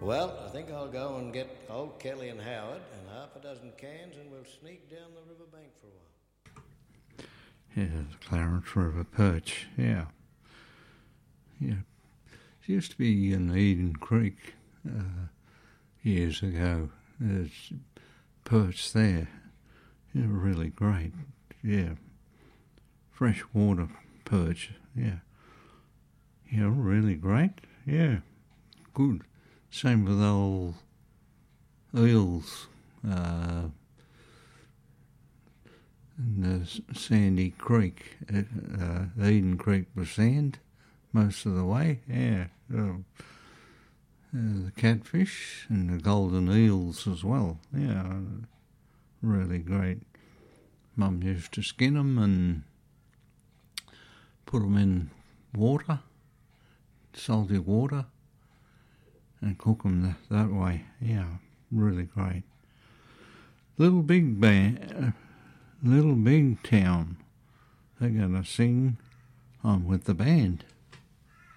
Well, I think I'll go and get old Kelly and Howard and half a dozen cans and we'll sneak down the riverbank for a while. Yeah, the Clarence River perch, yeah. Yeah. It used to be in Eden Creek years ago. There's perch there. Yeah, really great. Yeah. Freshwater perch, yeah. Yeah, really great. Yeah, good. Same with old eels in the Sandy Creek. Eden Creek was sand most of the way, yeah. The catfish and the golden eels as well, yeah. Really great. Mum used to skin them and put them in water, salty water, and cook them that way. Yeah, really great. Little Big Town. They're going to sing on with the band.